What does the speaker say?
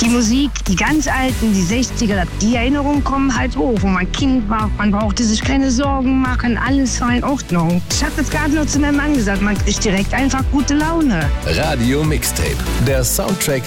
Musik, die ganz alten, die 60er, die Erinnerungen kommen halt hoch, wo man Kind war. Man brauchte sich keine Sorgen machen, alles war in Ordnung. Ich habe das gerade noch zu meinem Mann gesagt, man kriegt direkt einfach gute Laune. Radio Mixtape, der Soundtrack